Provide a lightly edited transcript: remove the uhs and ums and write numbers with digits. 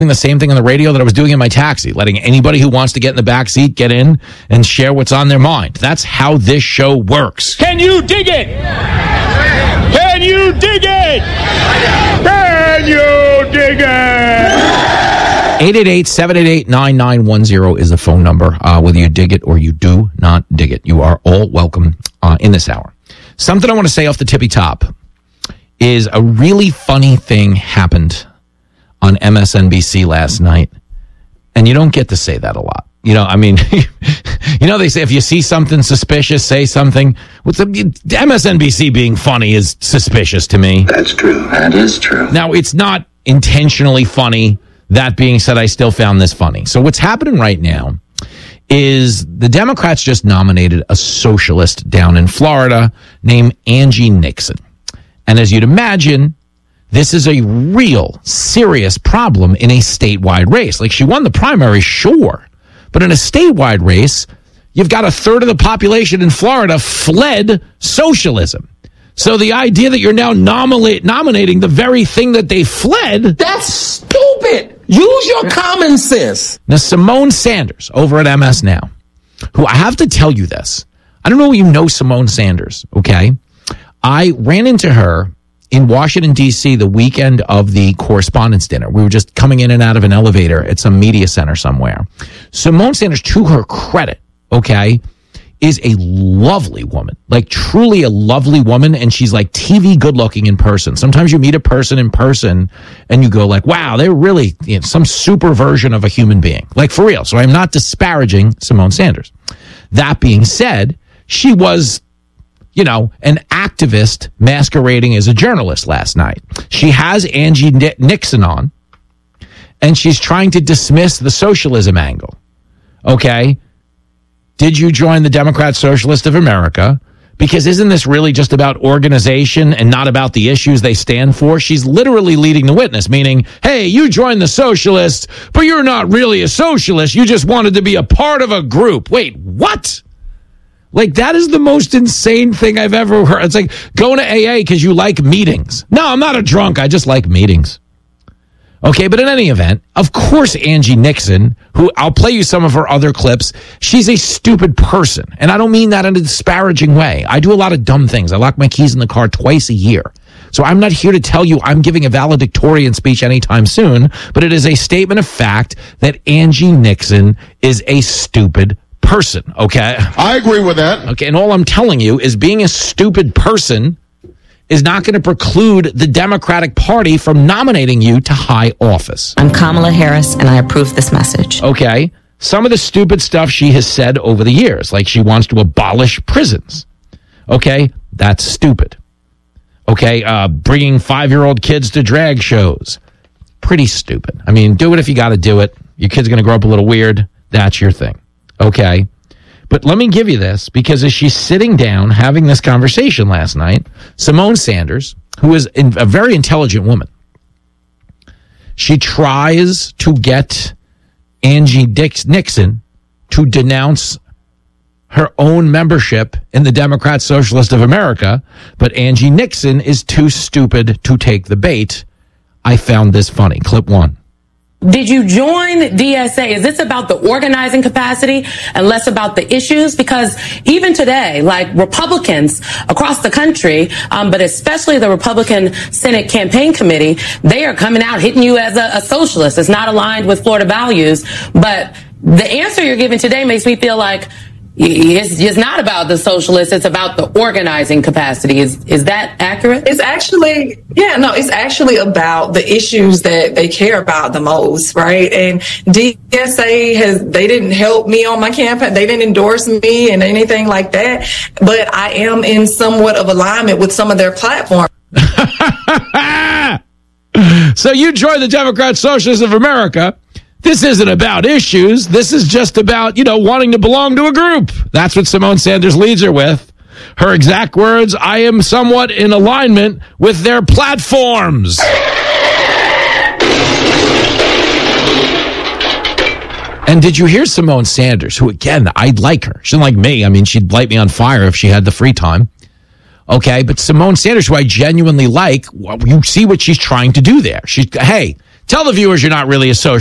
the same thing on the radio that I was doing in my taxi, letting anybody who wants to get in the back seat get in and share what's on their mind. That's how this show works. Can you dig it? Can you dig it? Can you dig it? 888-788-9910 is the phone number. Whether you dig it or you do not dig it, you are all welcome in this hour. Something I want to say off the tippy top is a really funny thing happened on MSNBC last night. And you don't get to say that a lot. You know, I mean, they say if you see something suspicious, say something. MSNBC being funny is suspicious to me. That's true. That is true. Now, it's not intentionally funny. That being said, I still found this funny. So what's happening right now is the Democrats just nominated a socialist down in Florida named Angie Nixon. And as you'd imagine, this is a real serious problem in a statewide race. Like, she won the primary, sure. But in a statewide race, you've got a third of the population in Florida fled socialism. So the idea that you're now nominating the very thing that they fled... That's stupid. Use your common sense. Now, Simone Sanders over at MS Now, who I have to tell you this. I don't know if you know Simone Sanders, okay? I ran into her in Washington, D.C. the weekend of the Correspondents' Dinner. We were just coming in and out of an elevator at some media center somewhere. Simone Sanders, to her credit, okay, is a lovely woman, like truly a lovely woman. And she's like TV good looking in person. Sometimes you meet a person in person and you go like, wow, they're really some super version of a human being, like for real. So I'm not disparaging Simone Sanders. That being said, she was, an activist masquerading as a journalist last night. She has Angie Nixon on, and she's trying to dismiss the socialism angle. Okay? Did you join the Democrat Socialist of America? Because isn't this really just about organization and not about the issues they stand for? She's literally leading the witness, meaning, hey, you joined the socialists, but you're not really a socialist. You just wanted to be a part of a group. Wait, what? Like, that is the most insane thing I've ever heard. It's like going to AA because you like meetings. No, I'm not a drunk. I just like meetings. Okay, but in any event, of course, Angie Nixon, who I'll play you some of her other clips, she's a stupid person. And I don't mean that in a disparaging way. I do a lot of dumb things. I lock my keys in the car twice a year. So I'm not here to tell you I'm giving a valedictorian speech anytime soon, but it is a statement of fact that Angie Nixon is a stupid person, okay? I agree with that. Okay, and all I'm telling you is being a stupid person is not going to preclude the Democratic Party from nominating you to high office. I'm Kamala Harris, and I approve this message. Okay, some of the stupid stuff she has said over the years, like she wants to abolish prisons. Okay, that's stupid. Okay, bringing 5-year-old kids to drag shows. Pretty stupid. I mean, do it if you got to do it. Your kid's going to grow up a little weird. That's your thing. Okay, but let me give you this, because as she's sitting down having this conversation last night, Simone Sanders, who is a very intelligent woman, she tries to get Angie Nixon to denounce her own membership in the Democrat Socialist of America, but Angie Nixon is too stupid to take the bait. I found this funny. Clip 1. Did you join DSA? Is this about the organizing capacity and less about the issues? Because even today, like Republicans across the country, but especially the Republican Senate Campaign Committee, they are coming out hitting you as a socialist. It's not aligned with Florida values. But the answer you're giving today makes me feel like it's not about the socialists. It's about the organizing capacity. Is that accurate? It's actually, it's actually about the issues that they care about the most, right? And DSA they didn't help me on my campaign. They didn't endorse me and anything like that. But I am in somewhat of alignment with some of their platforms. So you joined the Democrat Socialists of America. This isn't about issues. This is just about, wanting to belong to a group. That's what Simone Sanders leads her with. Her exact words, I am somewhat in alignment with their platforms. And did you hear Simone Sanders, who, again, I'd like her. She's like me. I mean, she'd light me on fire if she had the free time. Okay, but Simone Sanders, who I genuinely like, you see what she's trying to do there. Hey, Tell the viewers you're not really a social